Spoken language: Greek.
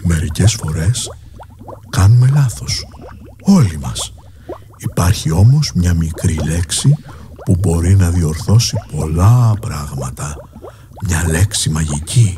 Μερικές φορές κάνουμε λάθος, όλοι μας. Υπάρχει όμως μια μικρή λέξη που μπορεί να διορθώσει πολλά πράγματα. Μια λέξη μαγική.